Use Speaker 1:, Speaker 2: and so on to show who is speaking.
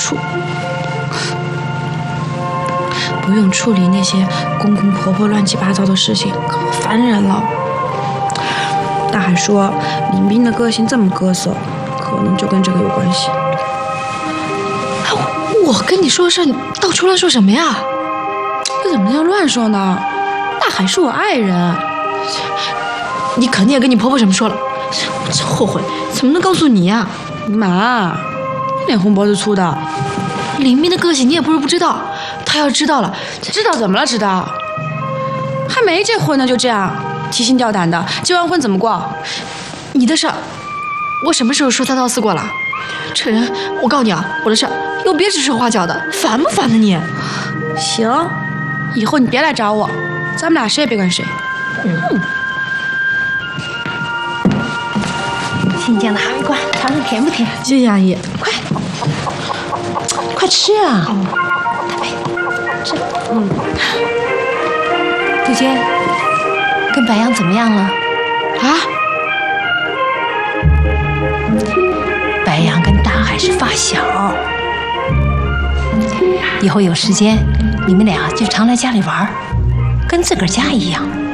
Speaker 1: 处，不用处理那些公公婆婆乱七八糟的事情，可烦人了。大海说，林冰的个性这么哥色，可能就跟这个有关系。
Speaker 2: 我跟你说事，你到处乱说什么呀？
Speaker 1: 这怎么能乱说呢？大海是我爱人，
Speaker 2: 你肯定也跟你婆婆什么说了。我真后悔，怎么能告诉你呀？
Speaker 1: 妈，你脸红脖子粗的。
Speaker 2: 林冰的个性你也不是不知道，她要知道了，
Speaker 1: 知道怎么了？知道，还没结婚呢就这样提心吊胆的，结完婚怎么过？
Speaker 2: 你的事儿，我什么时候说三道四过了？这人，我告诉你啊，我的事儿又别指手画脚的，烦不烦呢你？
Speaker 1: 行，以后你别来找我，咱们俩谁也别管谁。
Speaker 3: 新疆的哈密瓜，尝尝甜不甜？
Speaker 1: 谢谢阿姨。
Speaker 3: 快吃啊！大贝，吃。杜鹃，跟白杨怎么样了？
Speaker 1: 啊？
Speaker 3: 白杨跟大海是发小，以后有时间你们俩就常来家里玩，跟自个儿家一样。